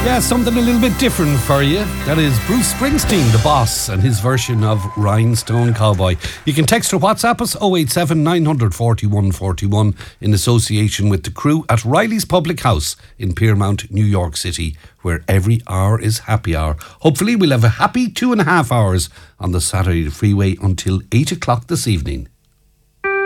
Yeah, something a little bit different for you. That is Bruce Springsteen, the boss, and his version of Rhinestone Cowboy. You can text or WhatsApp us 087 941 41 in association with the crew at Riley's Public House in Piermount, New York City, where every hour is happy hour. Hopefully we'll have a happy 2.5 hours on the Saturday freeway until 8 o'clock this evening.